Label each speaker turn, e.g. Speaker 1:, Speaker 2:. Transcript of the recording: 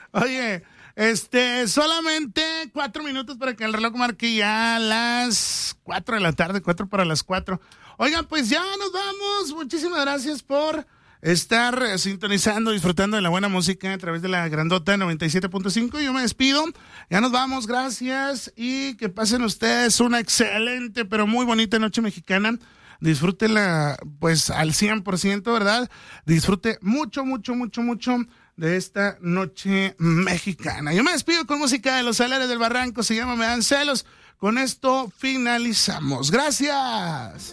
Speaker 1: Oye, solamente 4 minutos para que el reloj marque ya las 4 de la tarde, 4 para las 4. Oigan, pues ya nos vamos. Muchísimas gracias por estar sintonizando, disfrutando de la buena música a través de la grandota 97.5. Yo me despido. Ya nos vamos, gracias. Y que pasen ustedes una excelente, pero muy bonita noche mexicana. Disfrútenla, pues, al 100%, ¿verdad? Disfrute mucho, mucho, mucho, mucho de esta noche mexicana. Yo me despido con música de Los Salares del Barranco. Se llama Me Dan Celos. Con esto finalizamos. Gracias.